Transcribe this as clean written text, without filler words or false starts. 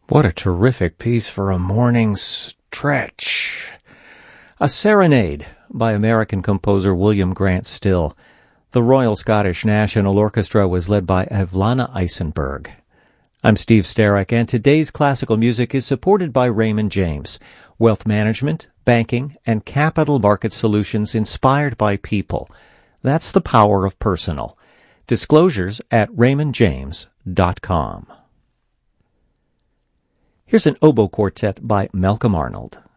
What a terrific piece for a morning stretch. A Serenade by American composer William Grant Still. The Royal Scottish National Orchestra was led by Evelina Eisenberg. I'm Steve Starek, and today's classical music is supported by Raymond James, wealth management, banking, and capital market solutions inspired by people. That's the power of personal. Disclosures at raymondjames.com. Here's an oboe quartet by Malcolm Arnold.